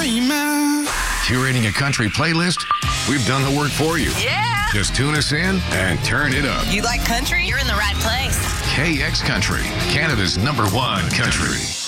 nightmare. Curating a country playlist? We've done the work for you. Yeah. Just tune us in and turn it up. You like country? You're in the right place. KX Country, Canada's #1 country.